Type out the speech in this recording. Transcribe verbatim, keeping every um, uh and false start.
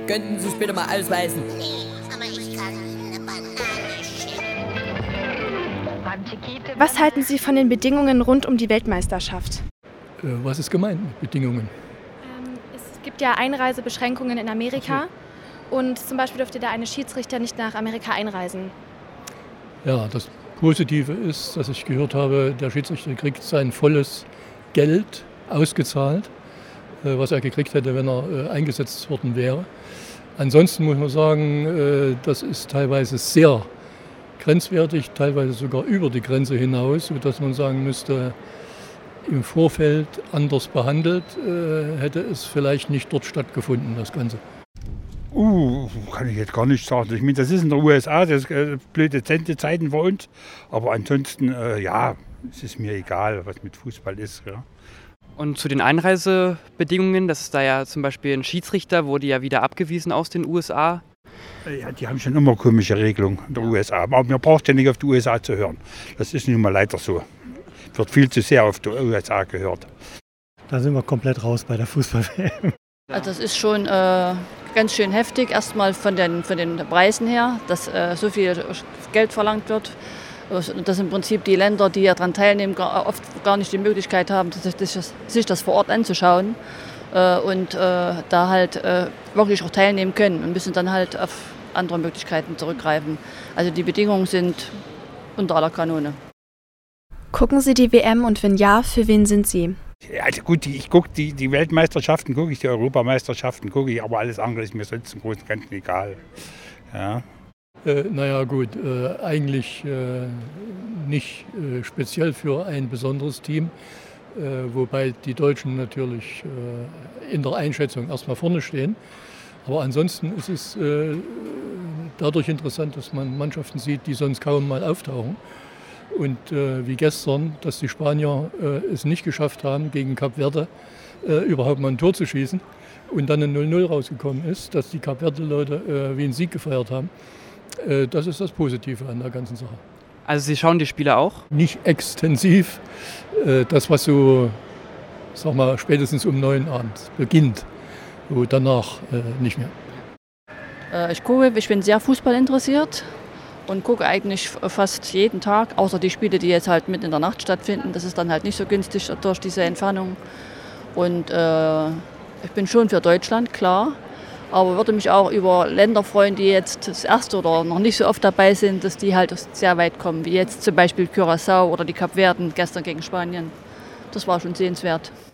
könnten Sie sich bitte mal ausweisen? Aber ich kann eine Banane schicken. Was halten Sie von den Bedingungen rund um die Weltmeisterschaft? Äh, was ist gemeint mit Bedingungen? Ähm, es gibt ja Einreisebeschränkungen in Amerika und zum Beispiel dürfte da eine Schiedsrichter nicht nach Amerika einreisen. Ja, das Positive ist, dass ich gehört habe, der Schiedsrichter kriegt sein volles Geld ausgezahlt, äh, was er gekriegt hätte, wenn er äh, eingesetzt worden wäre. Ansonsten muss man sagen, äh, das ist teilweise sehr grenzwertig, teilweise sogar über die Grenze hinaus, sodass man sagen müsste, im Vorfeld anders behandelt, äh, hätte es vielleicht nicht dort stattgefunden, das Ganze. Uh, kann ich jetzt gar nicht sagen. Ich meine, das ist in der U S A, das ist äh, blöde Sendezeiten für uns. Aber ansonsten, äh, ja, es ist mir egal, was mit Fußball ist. Ja. Und zu den Einreisebedingungen, das ist da ja zum Beispiel ein Schiedsrichter, wurde ja wieder abgewiesen aus den U S A. Ja, die haben schon immer komische Regelungen in der U S A. Aber man braucht ja nicht auf die U S A zu hören. Das ist nun mal leider so. Wird viel zu sehr auf die U S A gehört. Da sind wir komplett raus bei der Fußball-W M. Also das ist schon äh, ganz schön heftig. Erstmal von den, von den Preisen her, dass äh, so viel Geld verlangt wird. Dass im Prinzip die Länder, die ja daran teilnehmen, gar, oft gar nicht die Möglichkeit haben, sich, sich das vor Ort anzuschauen. Äh, und äh, da halt äh, wirklich auch teilnehmen können und müssen dann halt auf andere Möglichkeiten zurückgreifen. Also die Bedingungen sind unter aller Kanone. Gucken Sie die W M und wenn ja, für wen sind Sie? Also gut, ich gucke die, die Weltmeisterschaften, gucke ich die Europameisterschaften, gucke ich, aber alles andere ist mir sonst im Großen und Ganzen egal. Ja. Äh, naja gut, äh, eigentlich äh, nicht äh, speziell für ein besonderes Team, äh, wobei die Deutschen natürlich äh, in der Einschätzung erstmal vorne stehen. Aber ansonsten ist es äh, dadurch interessant, dass man Mannschaften sieht, die sonst kaum mal auftauchen. Und äh, wie gestern, dass die Spanier äh, es nicht geschafft haben, gegen Kap Verde äh, überhaupt mal ein Tor zu schießen und dann ein null null rausgekommen ist, dass die Kap Verde-Leute äh, wie einen Sieg gefeiert haben. Äh, das ist das Positive an der ganzen Sache. Also Sie schauen die Spiele auch? Nicht extensiv. Äh, das, was so, sag mal, spätestens um neun abends beginnt, und danach äh, nicht mehr. Äh, ich gucke, ich bin sehr Fußball interessiert. Und gucke eigentlich fast jeden Tag, außer die Spiele, die jetzt halt mitten in der Nacht stattfinden. Das ist dann halt nicht so günstig durch diese Entfernung. Und äh, ich bin schon für Deutschland, klar. Aber würde mich auch über Länder freuen, die jetzt das erste oder noch nicht so oft dabei sind, dass die halt sehr weit kommen. Wie jetzt zum Beispiel Curaçao oder die Kapverden gestern gegen Spanien. Das war schon sehenswert.